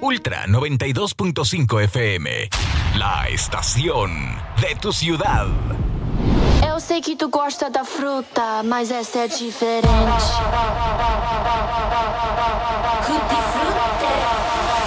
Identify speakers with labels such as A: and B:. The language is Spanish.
A: Ultra 92.5 FM, la estación de tu ciudad.
B: Eu sei que tu gosta da fruta, mas essa é diferente.